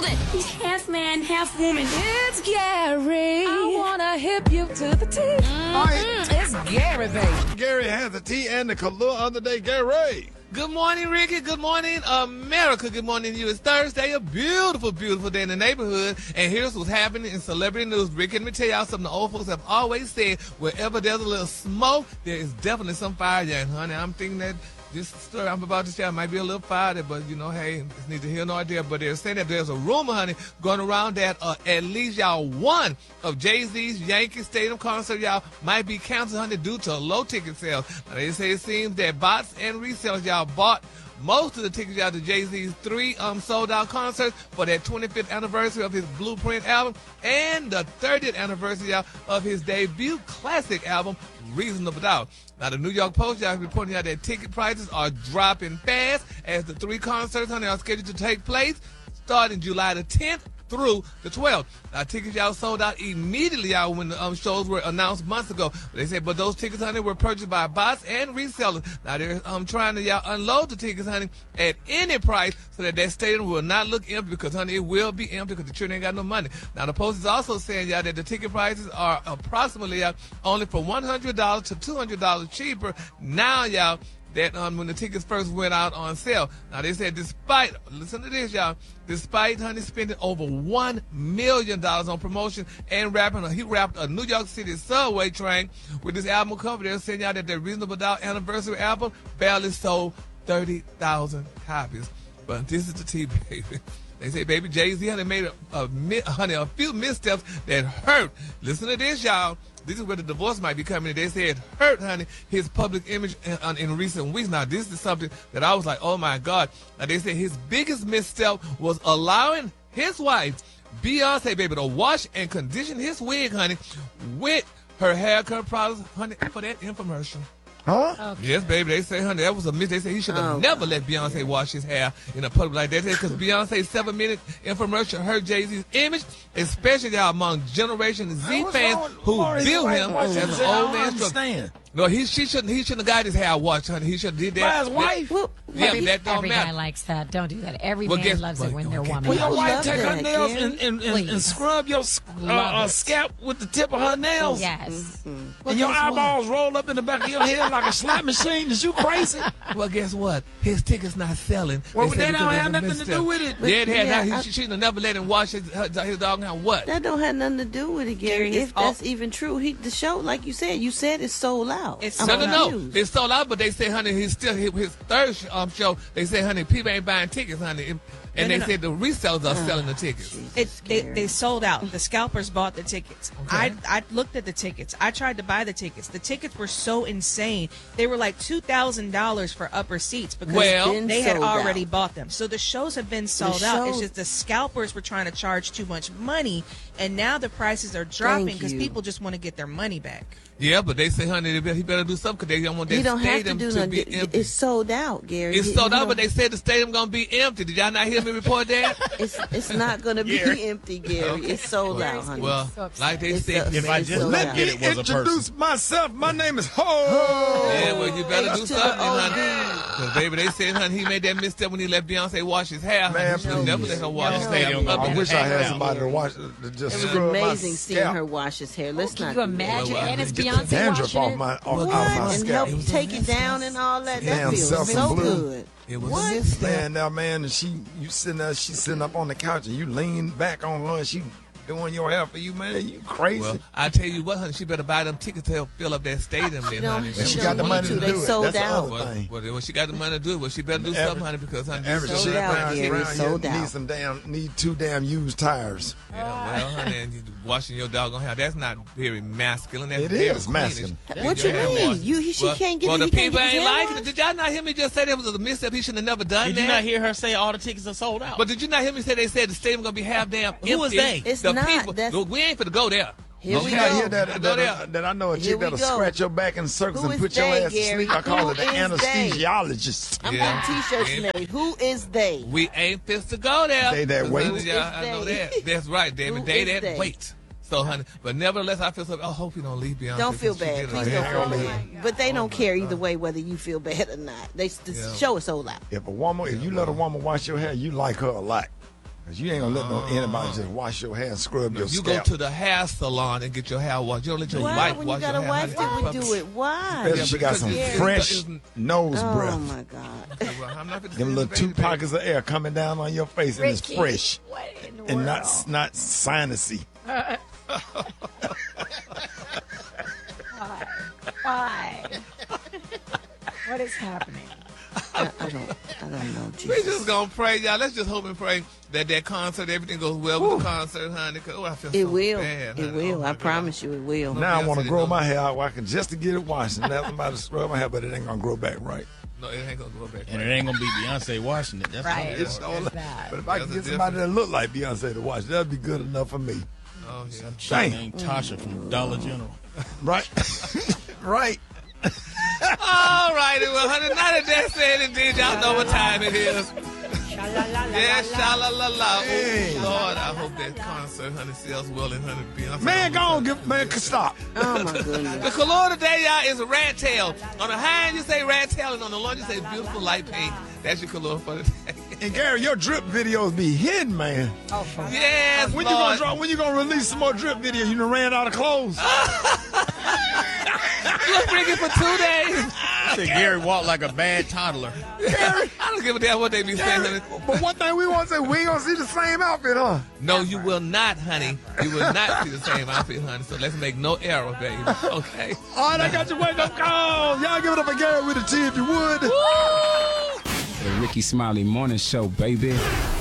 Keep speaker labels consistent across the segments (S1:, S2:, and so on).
S1: Hold it.
S2: He's half man, half woman.
S1: It's Gary. I wanna hip you to the T. It's Gary, baby.
S3: Gary has the tea and the Kahlua of the day. Gary.
S4: Good morning, Ricky. Good morning, America. Good morning to you. It's Thursday, a beautiful, beautiful day in the neighborhood. And here's what's happening in celebrity news. Ricky, let me tell y'all something the old folks have always said. Wherever there's a little smoke, there is definitely some fire there. And, honey, I'm thinking that this story I'm about to share might be a little fire, but, you know, hey, it's neither here nor there. But they're saying that there's a rumor, honey, going around that at least, y'all, one of Jay-Z's Yankee Stadium concert, y'all, might be canceled, honey, due to low ticket sales. Now, they say it seems that bots and resellers, y'all, bought most of the tickets out to Jay-Z's 3 sold-out concerts for that 25th anniversary of his Blueprint album and the 30th anniversary, y'all, of his debut classic album, Reasonable Doubt. Now, the New York Post, y'all, is reporting out that ticket prices are dropping fast as the 3 concerts, honey, are scheduled to take place starting July the 10th through the 12th. Now, tickets, y'all, sold out immediately, y'all, when the shows were announced months ago. They said, but those tickets, honey, were purchased by bots and resellers. Now, they're trying to, y'all, unload the tickets, honey, at any price so that stadium will not look empty because, honey, it will be empty because the children ain't got no money. Now, the Post is also saying, y'all, that the ticket prices are approximately, y'all, only for $100 to $200 cheaper now, y'all, that when the tickets first went out on sale. Now, they said despite, listen to this, y'all, despite, honey, spending over $1 million on promotion and he wrapped a New York City subway train with this album cover. They're saying, y'all, that their Reasonable Doubt anniversary album barely sold 30,000 copies. But this is the tea, baby. They say, baby, Jay-Z, honey, made a few missteps that hurt. Listen to this, y'all. This is where the divorce might be coming. They say it hurt, honey, his public image in recent weeks. Now, this is something that I was like, oh, my God. Now, they say his biggest misstep was allowing his wife, Beyonce, baby, to wash and condition his wig, honey, with her haircut products, honey, for that infomercial.
S3: Huh?
S2: Okay.
S4: Yes, baby. They say, honey, that was a miss. They say he should have never let Beyonce wash his hair in a public like that. Because Beyonce's 7-minute infomercial hurt Jay-Z's image, especially y'all among Generation Z fans who view him as an old man struggle. No, she shouldn't have got his hair washed, honey. He should have did that.
S3: By his wife?
S4: Yeah, that don't
S2: Every
S4: matter.
S2: guy likes that. Don't do that. Every
S4: Well,
S2: man loves it when their woman.
S5: Will your
S2: does.
S5: wife take her
S2: that,
S5: nails
S2: Gary.
S5: and scrub your scalp with the tip of her nails?
S2: Yes.
S5: And your eyeballs roll up in the back of your head like a slot machine? Is you crazy?
S4: Well, guess what? His ticket's not selling.
S5: Well,
S4: They
S5: that
S4: said
S5: don't
S4: because
S5: have
S4: there's a
S5: nothing to do
S4: misstep.
S5: with it.
S4: Yeah, it had. She should have never let him wash his dog now. What?
S6: That don't have nothing to do with it, Gary. If that's even true, the show, like you said it's sold out.
S4: No. It's sold out, but they say, honey, his third show. They say, honey, people ain't buying tickets, honey, and they said the resellers are selling the tickets.
S7: They sold out. The scalpers bought the tickets.
S4: Okay.
S7: I looked at the tickets. I tried to buy the tickets. The tickets were so insane. They were like $2,000 for upper seats because they had already bought them. So the shows have been sold out. It's just the scalpers were trying to charge too much money, and now the prices are dropping because people just want to get their money back.
S4: Yeah, but they say, honey, he better do something because they don't want that stadium to be empty.
S6: It's sold out, Gary.
S4: It's sold out, but they said the stadium going to be empty. Did y'all not hear me report that?
S6: It's not going to be empty, Gary. Okay. It's sold out, honey.
S4: Well, like they said,
S3: if I just let me introduce myself, my name is Ho.
S4: Yeah, well, you better do something, honey. Because, baby, they said, honey, he made that misstep when he let Beyonce wash his hair. Man, he should never let her wash his hair.
S3: I wish I had somebody to wash to just scrub my scalp.
S6: It was amazing seeing her wash his hair. Let's not.
S2: Can you imagine? And it's Beyonce
S3: dandruff
S2: washing
S3: off
S2: it.
S3: my
S6: And
S3: scalp.
S6: help take it down and all that. That feels
S3: self
S6: so
S3: and blue.
S6: good.
S4: It was a misstep.
S3: Man, and she's sitting up on the couch and you lean back on her and she doing your hair for you, man. You crazy.
S4: Well, I tell you what, honey, she better buy them tickets to help fill up that stadium then, honey.
S3: She got the money to do it.
S6: Sold out.
S4: Well, she got the money to do it. Well, she better do something, honey, because, honey,
S6: sold out, Gary. Sold out.
S3: Need 2 damn used tires.
S4: Yeah, well, honey, and you washing your doggone hair, that's not very masculine. That's
S3: It
S4: very
S3: is masculine.
S6: What you mean? She can't get it.
S4: Well, the
S6: He can't
S4: people
S6: get his
S4: ain't
S6: hair
S4: liking it.
S6: washed?
S4: Did y'all not hear me just say that was a misstep? He should have never done that.
S5: Did you not hear her say all the tickets are sold out?
S4: But did you not hear me say they said the stadium going to be half damn empty?
S5: Who was they?
S6: It's
S4: the
S6: not.
S4: people.
S6: That's-
S4: We ain't finna go there.
S6: Here we
S3: Okay,
S6: go.
S3: I hear that I know a
S6: Here
S3: chick
S6: we
S3: that'll
S6: go.
S3: scratch your back in circles
S6: Who
S3: and
S6: is
S3: put your
S6: they,
S3: ass to
S6: Gary?
S3: sleep. I call it the
S6: Who is they?
S3: anesthesiologist.
S6: I'm
S4: Yeah.
S6: getting T-shirts made. Who is they?
S4: We ain't fit to go there.
S3: They that wait.
S4: I know
S6: they.
S4: that. That's right, David.
S6: Who
S4: They
S6: is
S4: that
S6: they?
S4: wait. So, honey, but nevertheless, I feel so. I hope you don't leave Beyonce.
S6: Don't feel bad. Please don't feel
S3: God.
S6: bad. But they don't care either way whether you feel bad or not. The show is sold out.
S3: If you let a woman wash your hair, you like her a lot. Cause you ain't gonna let anybody just wash your hair and scrub your
S4: You
S3: scalp.
S4: go to the hair salon and get your hair washed. You don't let your wife
S6: When
S4: wash
S6: you got
S4: your
S6: a
S4: hair.
S6: wife that would do it, why?
S3: Especially she got some fresh nose
S6: Oh
S3: breath.
S6: my God.
S3: Them little 2 pockets of air coming down on your face and it's fresh and not sinusy.
S2: Why? What is happening?
S6: I don't know, Jesus.
S4: We just gonna pray, y'all. Let's just hope and pray that concert, everything goes well with the concert, honey. I feel
S6: It
S4: so
S6: will.
S4: bad,
S6: It
S4: honey.
S6: will. I promise you, it will.
S3: Now I want to grow my hair out where I can just to get it washed and have somebody scrub my hair, but it ain't gonna grow back right.
S4: No, it ain't gonna go back.
S5: And it ain't gonna be Beyonce washing it. That's
S2: Right.
S5: It's
S2: There's that.
S3: But if I can get somebody that look like Beyonce to watch, that'd be good enough for me.
S4: Oh, yeah.
S3: Dang.
S5: named Tasha from Dollar General.
S3: Right. Right.
S4: All righty, well, honey, now that that's said and did, y'all know what time it is. Yeah, sha-la-la-la.
S3: Hey.
S4: Oh, Lord, I hope that concert, honey, sells well and honey, Beyonce.
S3: Man, go on, stop.
S6: Oh my goodness.
S4: The color today, y'all, is a rat tail. On the high end, you say rat tail, and on the low, you say beautiful light pink. That's your color for the day.
S3: And Gary, your drip videos be hidden, man.
S2: Oh, for
S4: Yes,
S3: When
S4: Lord.
S3: you gonna release some more drip videos? You done ran out of clothes.
S4: You'll bring it for 2 days.
S5: I said Gary walked like a bad toddler.
S4: I don't give a damn what they be saying, honey.
S3: But one thing we want to say, we ain't gonna see the same outfit, huh?
S4: No, you will not, honey. You will not see the same outfit, honey. So let's make no error, baby. Okay?
S3: All right, I got your wake up call. Y'all give it up for Gary with a T if you would.
S8: The Ricky Smiley Morning Show, baby.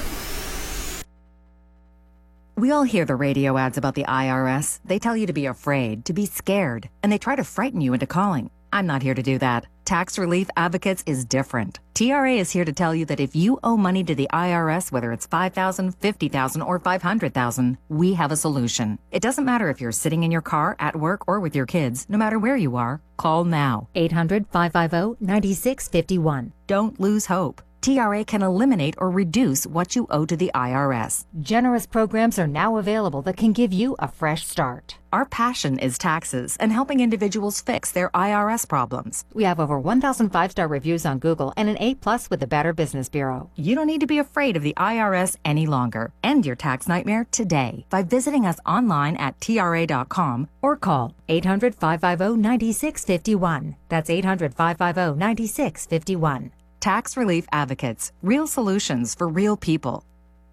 S9: We all hear the radio ads about the IRS. They tell you to be afraid, to be scared, and they try to frighten you into calling. I'm not here to do that. Tax Relief Advocates is different. TRA is here to tell you that if you owe money to the IRS, whether it's $5,000, $50,000, or $500,000, we have a solution. It doesn't matter if you're sitting in your car, at work, or with your kids. No matter where you are, call now.
S10: 800-550-9651.
S9: Don't lose hope. TRA can eliminate or reduce what you owe to the IRS.
S10: Generous programs are now available that can give you a fresh start.
S9: Our passion is taxes and helping individuals fix their IRS problems.
S10: We have over 1,000 5-star reviews on Google and an A+ with the Better Business Bureau.
S9: You don't need to be afraid of the IRS any longer. End your tax nightmare today by visiting us online at TRA.com
S10: or call 800-550-9651. That's 800-550-9651.
S9: Tax Relief Advocates. Real solutions for real people.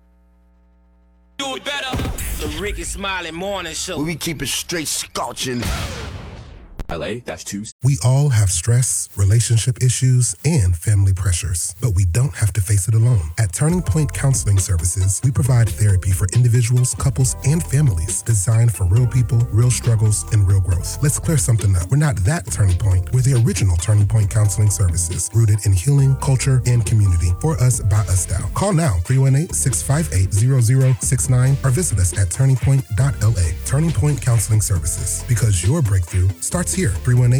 S11: Do it better. The Ricky Smiley Morning Show. We keep it straight scorching.
S12: LA-2.
S13: We all have stress, relationship issues, and family pressures, but we don't have to face it alone. At Turning Point Counseling Services, we provide therapy for individuals, couples, and families designed for real people, real struggles, and real growth. Let's clear something up. We're not that Turning Point. We're the original Turning Point Counseling Services, rooted in healing, culture, and community. For us, by us style. Call now, 318-658-0069, or visit us at turningpoint.la. Turning Point Counseling Services, because your breakthrough starts here.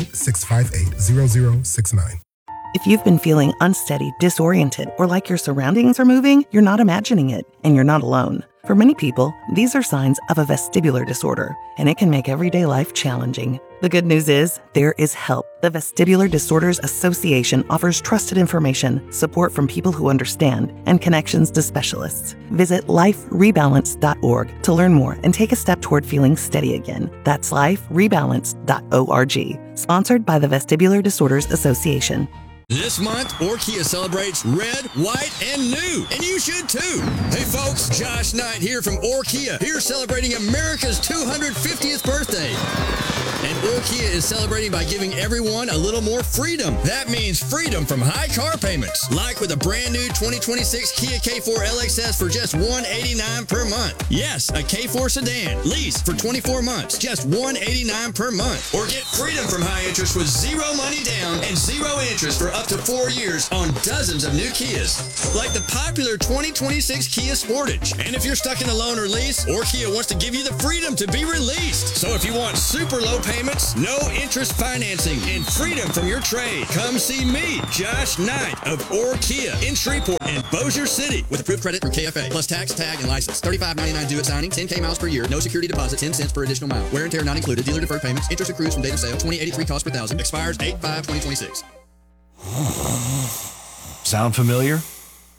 S13: 318-658-0069.
S14: If you've been feeling unsteady, disoriented, or like your surroundings are moving, you're not imagining it, and you're not alone. For many people, these are signs of a vestibular disorder, and it can make everyday life challenging. The good news is, there is help. The Vestibular Disorders Association offers trusted information, support from people who understand, and connections to specialists. Visit liferebalance.org to learn more and take a step toward feeling steady again. That's liferebalance.org. Sponsored by the Vestibular Disorders Association.
S15: This month, Orkia celebrates red, white, and new, and you should too. Hey folks, Josh Knight here from Orkia, here celebrating America's 250th birthday. And Orkia is celebrating by giving everyone a little more freedom. That means freedom from high car payments, like with a brand new 2026 Kia K4 LXS for just $189 per month. Yes, a K4 sedan, leased for 24 months, just $189 per month. Or get freedom from high interest with zero money down and zero interest for up to 4 years on dozens of new Kias, like the popular 2026 Kia Sportage. And if you're stuck in a loan or lease, Orkia wants to give you the freedom to be released. So if you want super low payments, no interest financing, and freedom from your trade, come see me, Josh Knight of Orkia in Shreveport and Bossier City with approved credit through KFA, plus tax, tag, and license. $35.99 due at signing, 10K miles per year, no security deposit, 10 cents per additional mile. Wear and tear not included, dealer deferred payments, interest accrues from date of sale, $20.83 cost per thousand, expires 8/5/2026.
S12: Sound familiar?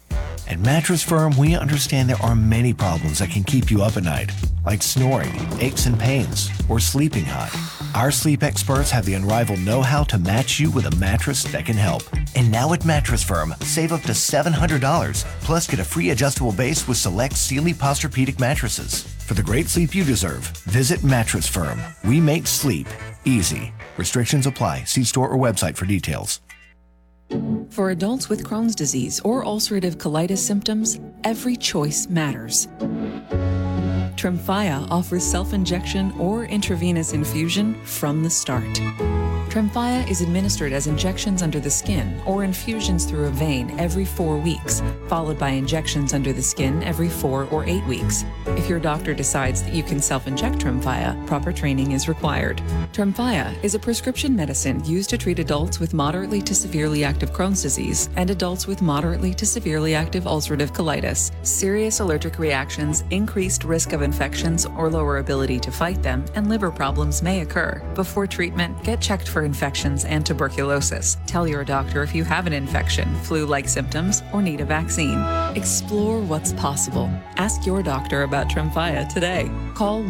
S12: At Mattress Firm, we understand there are many problems that can keep you up at night, like snoring, aches and pains, or sleeping hot. Our sleep experts have the unrivaled know-how to match you with a mattress that can help. And now at Mattress Firm, save up to $700, plus get a free adjustable base with select Sealy Posturepedic mattresses. For the great sleep you deserve, visit Mattress Firm. We make sleep easy. Restrictions apply. See store or website for details.
S16: For adults with Crohn's disease or ulcerative colitis symptoms, every choice matters. Tremfya offers self-injection or intravenous infusion from the start. Tremfya is administered as injections under the skin or infusions through a vein every 4 weeks, followed by injections under the skin every 4 or 8 weeks. If your doctor decides that you can self-inject Tremfya, proper training is required. Tremfya is a prescription medicine used to treat adults with moderately to severely active Crohn's disease and adults with moderately to severely active ulcerative colitis. Serious allergic reactions, increased risk of infections or lower ability to fight them, and liver problems may occur. Before treatment, get checked for infections and tuberculosis. Tell your doctor if you have an infection, flu-like symptoms, or need a vaccine. Explore what's possible. Ask your doctor about Tremfya today. Call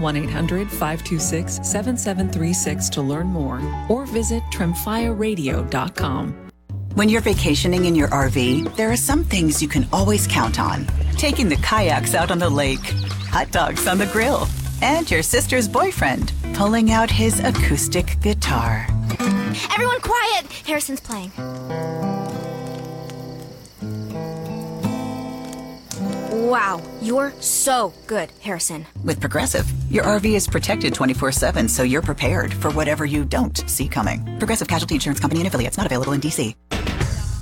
S16: 1-800-526-7736 to learn more, or visit tremfyaradio.com.
S17: When you're vacationing in your RV, there are some things you can always count on. Taking the kayaks out on the lake, hot dogs on the grill, and your sister's boyfriend pulling out his acoustic guitar.
S18: Everyone quiet! Harrison's playing. Wow, you're so good, Harrison.
S17: With Progressive, your RV is protected 24/7, so you're prepared for whatever you don't see coming. Progressive Casualty Insurance Company and affiliates, not available in D.C.